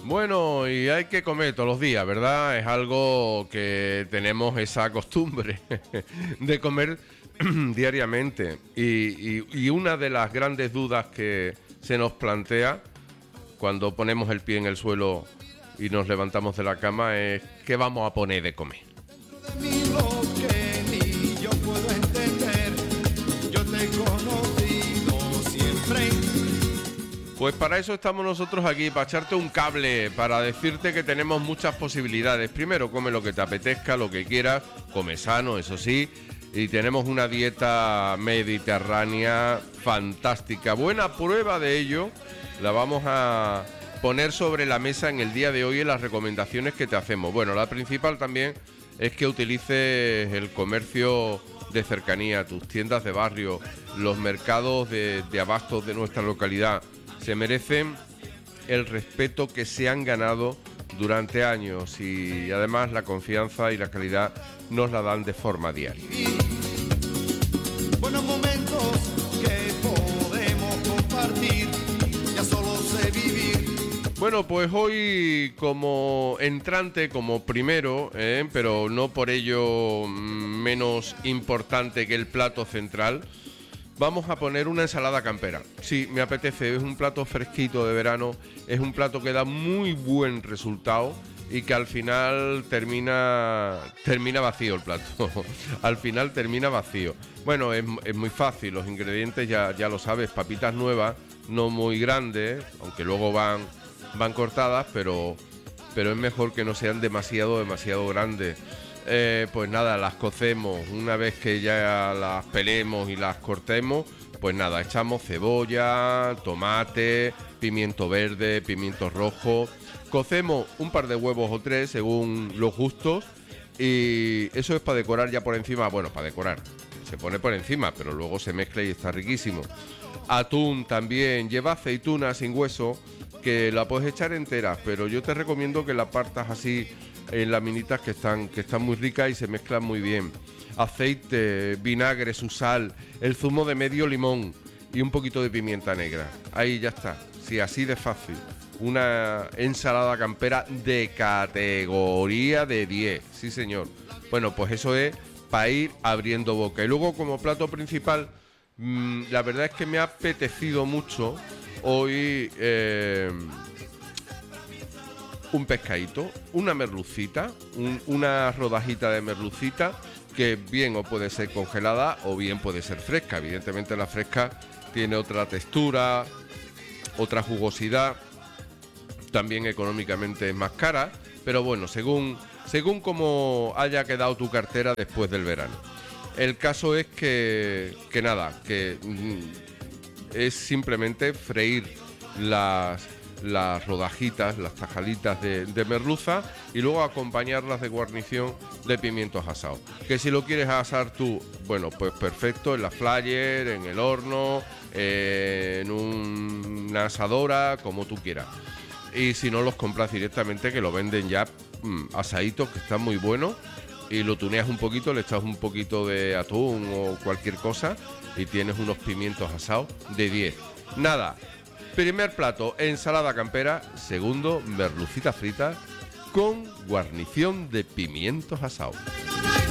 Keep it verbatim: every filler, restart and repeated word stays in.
Bueno, y hay que comer todos los días, ¿verdad? Es algo que tenemos esa costumbre de comer diariamente. Y, y, y una de las grandes dudas que se nos plantea cuando ponemos el pie en el suelo y nos levantamos de la cama es ¿qué vamos a poner de comer? Pues para eso estamos nosotros aquí, para echarte un cable, para decirte que tenemos muchas posibilidades. Primero, come lo que te apetezca, lo que quieras, come sano, eso sí, y tenemos una dieta mediterránea fantástica. Buena prueba de ello la vamos a poner sobre la mesa en el día de hoy en las recomendaciones que te hacemos. Bueno, la principal también es que utilices el comercio de cercanía, tus tiendas de barrio, los mercados de, de abastos de nuestra localidad. Se merecen el respeto que se han ganado durante años y además la confianza y la calidad nos la dan de forma diaria. Buenos momentos que podemos compartir, ya solo sé vivir. Bueno, pues hoy como entrante, como primero, ¿eh? pero no por ello menos importante que el plato central, vamos a poner una ensalada campera. Sí, me apetece, es un plato fresquito de verano, es un plato que da muy buen resultado y que al final termina termina vacío el plato. Al final termina vacío. Bueno, es, es muy fácil, los ingredientes ya, ya lo sabes, papitas nuevas, no muy grandes, aunque luego van, van cortadas, pero, pero es mejor que no sean demasiado, demasiado grandes. Eh, pues nada, las cocemos. Una vez que ya las pelemos y las cortemos, pues nada, echamos cebolla, tomate, pimiento verde, pimiento rojo. Cocemos un par de huevos o tres según los gustos y eso es para decorar ya por encima. Bueno, para decorar, se pone por encima, pero luego se mezcla y está riquísimo. Atún también, lleva aceituna sin hueso, que la puedes echar enteras, pero yo te recomiendo que la partas así en laminitas que están, que están muy ricas y se mezclan muy bien. Aceite, vinagre, su sal, el zumo de medio limón y un poquito de pimienta negra. Ahí ya está, sí, así de fácil. Una ensalada campera de categoría de diez, sí señor. Bueno, pues eso es para ir abriendo boca. Y luego como plato principal, mmm, la verdad es que me ha apetecido mucho hoy... Eh, un pescadito, una merlucita, un, una rodajita de merlucita que bien o puede ser congelada o bien puede ser fresca. Evidentemente la fresca tiene otra textura, otra jugosidad, también económicamente es más cara, pero bueno, según, según cómo haya quedado tu cartera después del verano. El caso es que, que nada, que mm, es simplemente freír las... las rodajitas, las tajaditas de, de merluza y luego acompañarlas de guarnición de pimientos asados. Que si lo quieres asar tú, bueno, pues perfecto, en la flyer, en el horno, eh, en un, una asadora, como tú quieras. Y si no, los compras directamente, que lo venden ya mmm, asaditos, que están muy buenos, y lo tuneas un poquito, le echas un poquito de atún o cualquier cosa y tienes unos pimientos asados de diez. Nada. Primer plato, ensalada campera. Segundo, merlucita frita con guarnición de pimientos asados.